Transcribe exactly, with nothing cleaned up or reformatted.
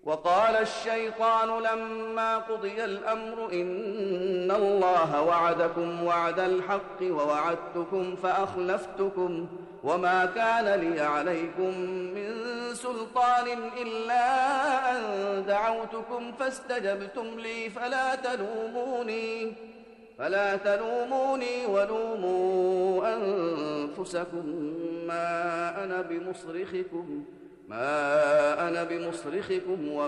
وقال الشيطان لما قضي الأمر إن الله وعدكم وعد الحق ووعدتكم فأخلفتكم وما كان لي عليكم من سلطان إلا أن دعوتكم فاستجبتم لي فلا تلوموني فلا تلوموني ولوموا أنفسكم ما أنا بمصرخكم ما أنا بمصرخكم